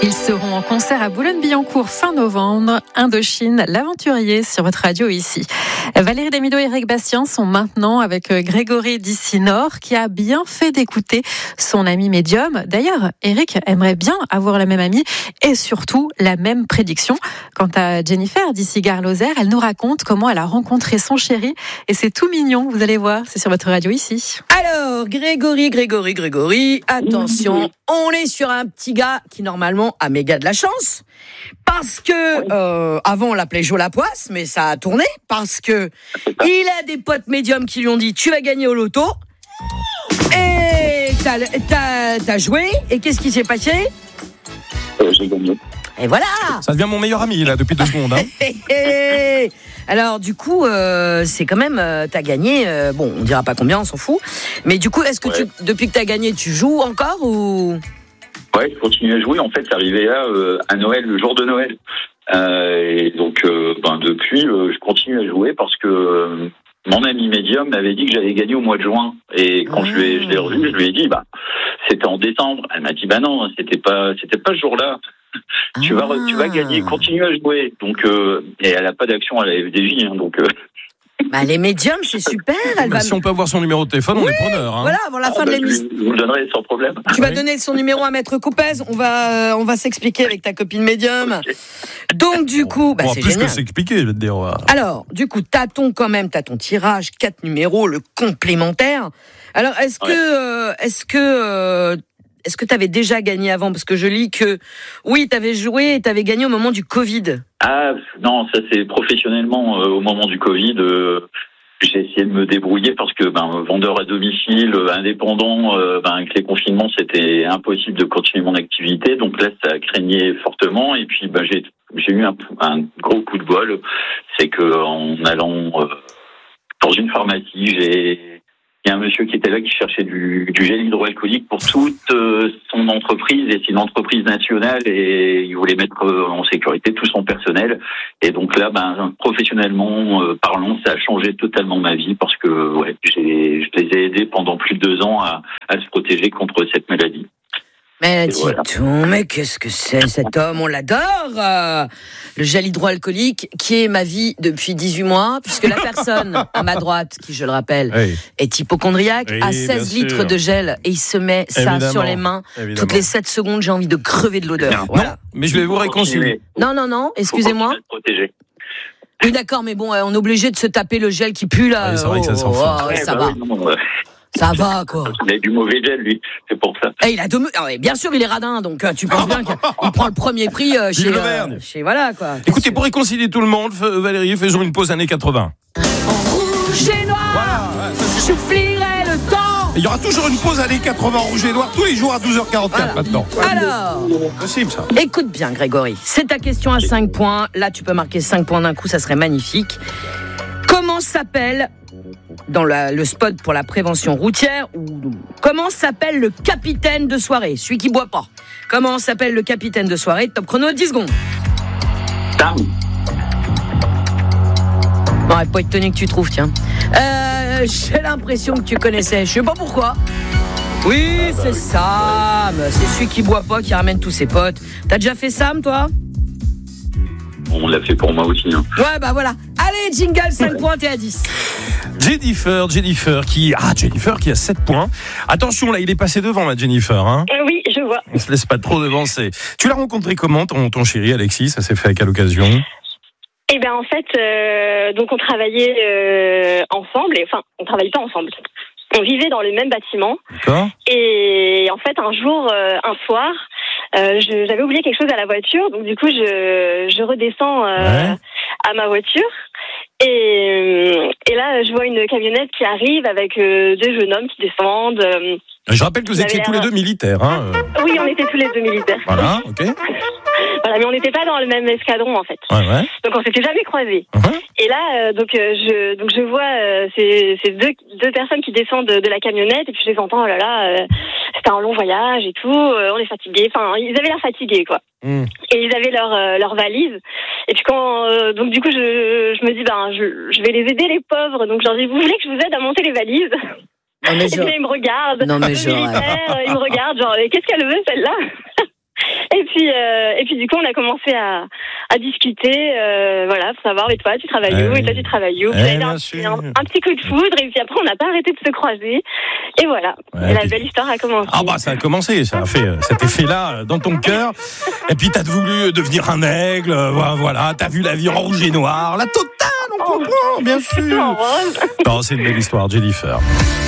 Ils seront en concert à Boulogne-Billancourt fin novembre. Indochine, l'aventurier sur votre radio ici. Valérie Damido et Eric Bastien sont maintenant avec Grégory d'ici Nord qui a bien fait d'écouter son ami médium. D'ailleurs, Eric aimerait bien avoir la même amie et surtout la même prédiction. Quant à Jennifer d'ici Gare-Lozère, elle nous raconte comment elle a rencontré son chéri et c'est tout mignon, vous allez voir, c'est sur votre radio ici. Alors, Grégory, attention, on est sur un petit gars qui normalement a méga de la chance. Parce que, avant on l'appelait Jo Lapoisse, mais ça a tourné. Parce que il a des potes médiums qui lui ont dit tu vas gagner au loto. Et t'as joué. Et qu'est-ce qui s'est passé ? J'ai gagné. Et voilà. Ça devient mon meilleur ami là depuis 2 secondes. Hein. Alors du coup, c'est quand même, t'as gagné. Bon, on dira pas combien, on s'en fout. Mais du coup, est-ce que depuis que t'as gagné, tu joues encore ou ? Ouais, je continue à jouer. En fait, c'est arrivé là à Noël, le jour de Noël. Et donc, depuis, je continue à jouer parce que mon ami médium m'avait dit que j'allais gagner au mois de juin. Et quand je l'ai revu, je lui ai dit, c'était en décembre. Elle m'a dit, non, c'était pas ce jour-là. Tu vas gagner, continue à jouer. Donc, et elle a pas d'action à la FDJ, hein, donc. Les médiums, c'est super. Si on peut avoir son numéro de téléphone, on est preneur. Hein. Voilà, avant la fin de l'émission. Je vous le donnerai sans problème. Tu vas donner son numéro à Maître Coupez. On va s'expliquer avec ta copine médium. Okay. Donc du coup, c'est plus génial. que s'expliquer, je vais te dire. Alors, du coup, t'as ton tirage, 4 numéros, le complémentaire. Alors, est-ce que tu avais déjà gagné avant ? Parce que je lis que, oui, tu avais joué et tu avais gagné au moment du Covid. Ah, non, ça c'est professionnellement au moment du Covid. J'ai essayé de me débrouiller parce que vendeur à domicile, indépendant, avec les confinements, c'était impossible de continuer mon activité. Donc là, ça craignait fortement. Et puis, j'ai eu un gros coup de bol. C'est qu'en allant dans une pharmacie, il y a un monsieur qui était là qui cherchait du gel hydroalcoolique pour toute son entreprise, et c'est une entreprise nationale et il voulait mettre en sécurité tout son personnel. Et donc là, professionnellement parlant, ça a changé totalement ma vie parce que je les ai aidés pendant plus de 2 ans à se protéger contre cette maladie. Mais mais qu'est-ce que c'est cet homme ? On l'adore. Le gel hydroalcoolique qui est ma vie depuis 18 mois, puisque la personne à ma droite, qui je le rappelle, est hypocondriaque, a 16 litres de gel et il se met ça sur les mains. Toutes les 7 secondes, j'ai envie de crever de l'odeur. Voilà. Non, mais je vais vous réconcilier. Non, excusez-moi. Oui, d'accord, mais bon, on est obligé de se taper le gel qui pue là. C'est vrai que ça s'en fout. Ça va. Ça va, quoi. Il a du mauvais gel, lui. C'est pour ça. Bien sûr, il est radin, donc tu penses bien qu'il prend le premier prix chez voilà, quoi. Écoutez, pour réconcilier tout le monde, Valérie, faisons une pause années 80. En rouge et noir, j'oublierai le temps. Il y aura toujours une pause années 80 en rouge et noir tous les jours à 12h44 maintenant. Alors, possible ça. Écoute bien, Grégory. C'est ta question à 5 points. Là, tu peux marquer 5 points d'un coup, ça serait magnifique. Comment s'appelle, dans le spot pour la prévention routière, comment s'appelle le capitaine de soirée, celui qui boit pas ? Comment s'appelle le capitaine de soirée ? Top chrono, 10 secondes. Tam. Non, il faut pas étonné que tu trouves, tiens. J'ai l'impression que tu connaissais, je sais pas pourquoi. Oui, c'est Sam. C'est celui qui boit pas, qui ramène tous ses potes. T'as déjà fait Sam, toi ? On l'a fait pour moi aussi. Hein. Ouais, voilà. Allez, jingle, 5 points, t'es à 10. Jennifer qui a 7 points. Attention, là, il est passé devant, là, Jennifer. Hein. Oui, je vois. On se laisse pas trop devancer. Tu l'as rencontré comment, ton chéri, Alexis ? Ça s'est fait à quelle occasion ? En fait, donc on travaillait ensemble. Enfin, on travaillait pas ensemble. On vivait dans le même bâtiment. D'accord. Et en fait, un soir, j'avais oublié quelque chose à la voiture. Donc du coup, je redescends à ma voiture. Et là, je vois une camionnette qui arrive avec 2 jeunes hommes qui descendent. Je rappelle que vous étiez tous les 2 militaires. Hein. Oui, on était tous les 2 militaires. Voilà, ok. Voilà, mais on n'était pas dans le même escadron en fait. Ouais. Donc on s'était jamais croisés. Et là, je vois ces deux personnes qui descendent de la camionnette et puis je les entends. Oh là là, c'était un long voyage et tout. On est fatigués. Enfin, ils avaient l'air fatigués quoi. Et ils avaient leur valise. Et puis donc du coup je me dis je vais les aider les pauvres. Donc je leur dis vous voulez que je vous aide à monter les valises? Non, mais et puis là, ils me regardent. Non, mais ils me regardent genre qu'est-ce qu'elle veut celle-là? Et puis du coup, on a commencé à discuter, voilà, pour savoir, et toi, tu travailles où, et toi, tu travailles où. Puis un petit coup de foudre, et puis après, on n'a pas arrêté de se croiser. Et voilà, la belle histoire a commencé. Ah bah, ça a commencé, ça a fait cet effet-là dans ton cœur. Et puis, t'as voulu devenir un aigle, voilà, t'as vu la vie en rouge et noir, la totale, on comprend, bien sûr. C'est en rose. Non, c'est une belle histoire, Jennifer.